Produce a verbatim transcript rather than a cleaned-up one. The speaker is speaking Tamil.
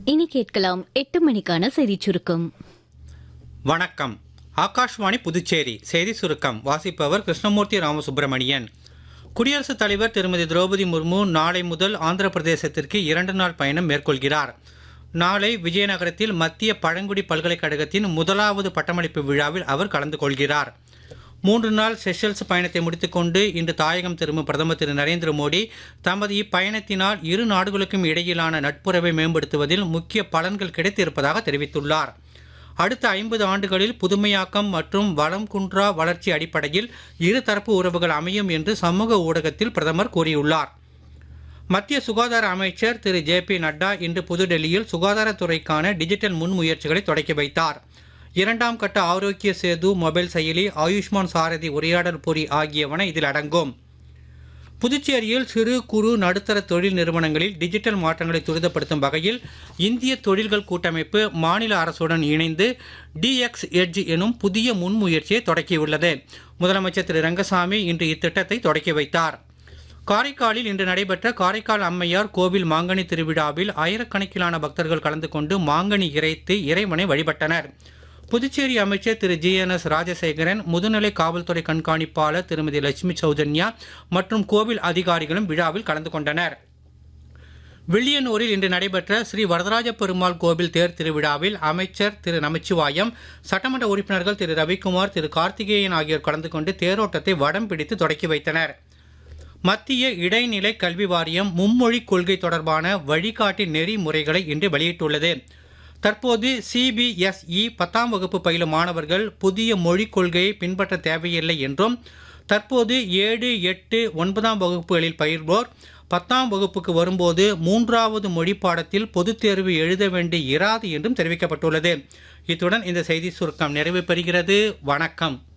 இனி கேட்கலாம் எட்டு மணிக்கான செய்திச் சுருக்கம். வணக்கம். ஆகாஷ்வாணி புதுச்சேரி செய்தி சுருக்கம் வாசிப்பவர் கிருஷ்ணமூர்த்தி ராமசுப்பிரமணியன். குடியரசுத் தலைவர் திருமதி திரௌபதி முர்மு நாளை முதல் ஆந்திர பிரதேசத்திற்கு இரண்டு நாள் பயணம் மேற்கொள்கிறார். நாளை விஜயநகரத்தில் மத்திய பழங்குடி பல்கலைக்கழகத்தின் முதலாவது பட்டமளிப்பு விழாவில் அவர் கலந்து கொள்கிறார். மூன்று நாள் செஷல்ஸ் பயணத்தை முடித்துக்கொண்டு இன்று தாயகம் திரும்பும் பிரதமர் திரு நரேந்திர மோடி தமது இப்பயணத்தினால் இரு நாடுகளுக்கும் இடையிலான நட்புறவை மேம்படுத்துவதில் முக்கிய பலன்கள் கிடைத்திருப்பதாக தெரிவித்துள்ளார். அடுத்த ஐம்பது ஆண்டுகளில் புதுமையாக்கம் மற்றும் வளம் குன்றா வளர்ச்சி அடிப்படையில் இருதரப்பு உறவுகள் அமையும் என்று சமூக ஊடகத்தில் பிரதமர் கூறியுள்ளார். மத்திய சுகாதார அமைச்சர் திரு ஜே பி நட்டா இன்று புதுடெல்லியில் சுகாதாரத்துறைக்கான டிஜிட்டல் முன்முயற்சிகளை தொடக்கி வைத்தார். இரண்டாம் கட்ட ஆரோக்கிய சேது மொபைல் செயலி, ஆயுஷ்மான் சாரதி உரையாடல் பொறி ஆகியவன இதில் அடங்கும். புதுச்சேரியில் சிறு குறு நடுத்தர தொழில் நிறுவனங்களில் டிஜிட்டல் மாற்றங்களை துரிதப்படுத்தும் வகையில் இந்திய தொழில்கள் கூட்டமைப்பு மாநில அரசுடன் இணைந்து டிஎக்ஸ் எட்ஜ் எனும் புதிய முன்முயற்சியை தொடக்கியுள்ளது. முதலமைச்சர் திரு ரங்கசாமி இன்று இத்திட்டத்தை தொடக்கி வைத்தார். காரைக்காலில் இன்று நடைபெற்ற காரைக்கால் அம்மையார் கோவில் மாங்கனி திருவிழாவில் ஆயிரக்கணக்கிலான பக்தர்கள் கலந்து கொண்டு மாங்கனி இறைத்து இறைவனை வழிபட்டனர். புதுச்சேரி அமைச்சர் திரு ஜி என் எஸ் ராஜசேகரன், முதுநிலை காவல்துறை கண்காணிப்பாளர் திருமதி லட்சுமி சௌஜன்யா மற்றும் கோவில் அதிகாரிகளும் விழாவில் கலந்து கொண்டனர். வில்லியனூரில் இன்று நடைபெற்ற ஸ்ரீ வரதராஜ பெருமாள் கோவில் தேர் திருவிழாவில் அமைச்சர் திரு நமச்சிவாயம், சட்டமன்ற உறுப்பினர்கள் திரு ரவிக்குமார், திரு கார்த்திகேயன் ஆகியோர் கலந்து கொண்டு தேரோட்டத்தை வடம் பிடித்து தொடக்கி வைத்தனர். மத்திய இடைநிலை கல்வி வாரியம் மும்மொழி கொள்கை தொடர்பான வழிகாட்டி நெறிமுறைகளை இன்று வெளியிட்டுள்ளது. தற்போது சிபிஎஸ்இ பத்தாம் வகுப்பு பயிலும் மாணவர்கள் புதிய மொழிக் கொள்கையை பின்பற்ற தேவையில்லை என்றும், தற்போது ஏழு எட்டு ஒன்பதாம் வகுப்புகளில் பயில்வோர் பத்தாம் வகுப்புக்கு வரும்போது மூன்றாவது மொழி பாடத்தில் பொதுத் தேர்வு எழுத வேண்டி இராது என்றும் தெரிவிக்கப்பட்டுள்ளது. இத்துடன் இந்த செய்தி சுருக்கம் நிறைவு பெறுகிறது. வணக்கம்.